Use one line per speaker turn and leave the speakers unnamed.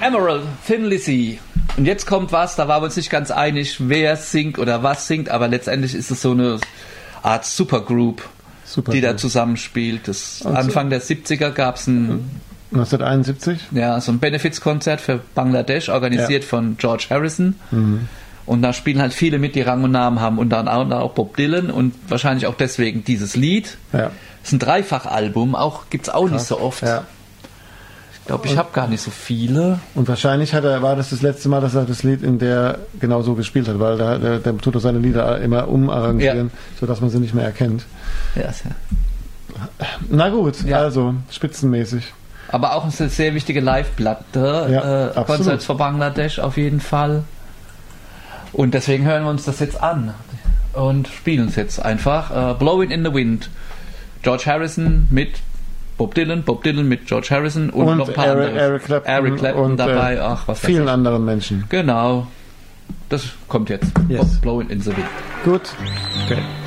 Emerald, Thin Lizzy. Und jetzt kommt was, da waren wir uns nicht ganz einig, wer singt oder was singt, aber letztendlich ist es so eine Art Supergroup, die da zusammenspielt. Anfang der 70er gab es ein
1971?
Ja, so ein Benefizkonzert für Bangladesch, organisiert von George Harrison. Mhm. Und da spielen halt viele mit, die Rang und Namen haben. Und dann auch Bob Dylan und wahrscheinlich auch deswegen dieses Lied. Ja. Das ist ein Dreifachalbum, gibt es auch nicht so oft. Ja. Ich glaube, ich habe gar nicht so viele.
Und wahrscheinlich war das letzte Mal, dass er das Lied in der genau so gespielt hat, weil der tut doch seine Lieder immer umarrangieren, sodass man sie nicht mehr erkennt. Ja. Na gut, also spitzenmäßig.
Aber auch eine sehr wichtige Live-Platte. Konzert für Bangladesch auf jeden Fall. Und deswegen hören wir uns das jetzt an und spielen es jetzt einfach. Blowing in the Wind. George Harrison mit Bob Dylan mit George Harrison und noch ein paar andere.
Eric Clapton und
dabei.
Vielen anderen Menschen.
Genau. Das kommt jetzt.
Yes.
Blowing in the Wind.
Gut. Okay.